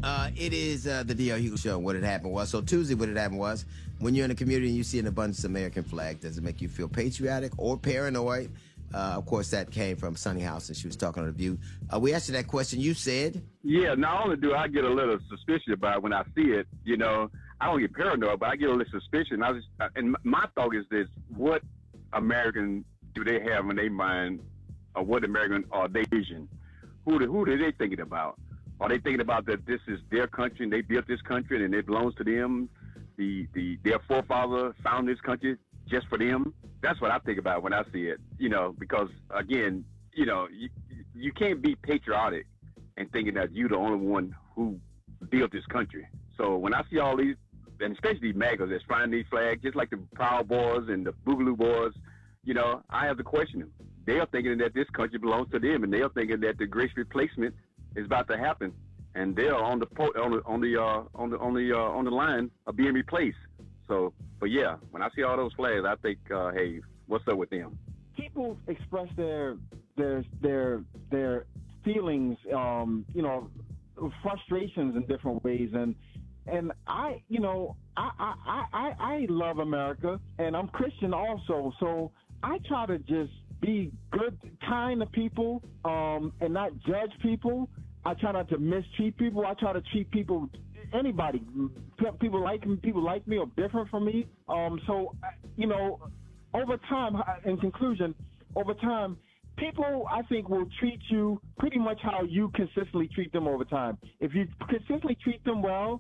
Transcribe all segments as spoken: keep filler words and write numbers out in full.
Uh, it is uh, the D L Hughley Show. What had happened was, so Tuesday what had happened was, when you're in a community and you see an abundance of American flag, does it make you feel patriotic or paranoid? Uh, of course, that came from Sunny House, and she was talking on The View. Uh, we asked you that question. You said? Yeah, not only do I get a little suspicious about it when I see it, you know, I don't get paranoid, but I get a little suspicion. I just, and my thought is this: what American do they have in their mind, or what American are they vision? Who, who are they thinking about? Are they thinking about that this is their country and they built this country and it belongs to them? The the their forefather found this country just for them? That's what I think about when I see it. You know, because again, you know, you, you can't be patriotic and thinking that you're the only one who built this country. So when I see all these, and especially these MAGAs that's flying these flags, just like the Proud Boys and the Boogaloo Boys, you know, I have to question them. They are thinking that this country belongs to them, and they are thinking that the great replacement is about to happen, and they're on the po- on the on the uh, on the on the uh, on the line of being replaced. So, but yeah, when I see all those flags, I think, uh, hey, what's up with them? People express their their their their feelings, um, you know, frustrations in different ways, and and I, you know, I I, I I love America, and I'm Christian also, so I try to just be good, kind to people, um, and not judge people. I try not to mistreat people. I try to treat people, anybody, people like me, people like me or different from me. Um, so, you know, over time, in conclusion, over time, people, I think, will treat you pretty much how you consistently treat them over time. If you consistently treat them well,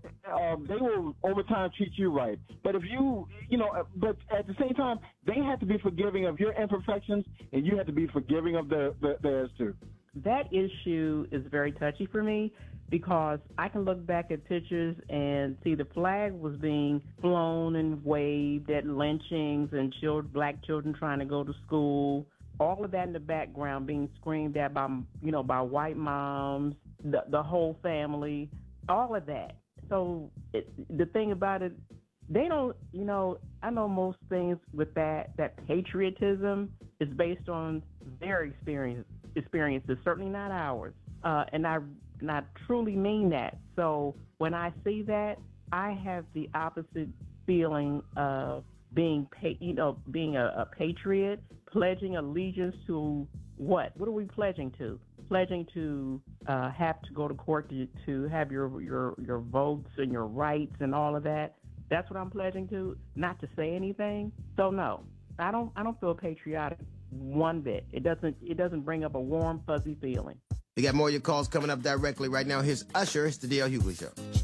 um, they will over time treat you right. But if you, you know, but at the same time, they have to be forgiving of your imperfections, and you have to be forgiving of their, their, theirs too. That issue is very touchy for me because I can look back at pictures and see the flag was being flown and waved at lynchings and children, black children trying to go to school. All of that in the background being screamed at by, you know, by white moms, the, the whole family, all of that. So it, the thing about it, they don't, you know, I know most things with that, that patriotism is based on their experience, experiences, certainly not ours. Uh, and I, and I truly mean that. So when I see that, I have the opposite feeling of being, pa- you know, being a, a patriot, pledging allegiance to what? What are we pledging to? Pledging to uh, have to go to court to, to have your, your, your votes and your rights and all of that. That's what I'm pledging to, not to say anything. So no, I don't I don't feel patriotic one bit. It doesn't it doesn't bring up a warm, fuzzy feeling. We got more of your calls coming up directly right now. Here's Usher. It's the D L Hughley Show.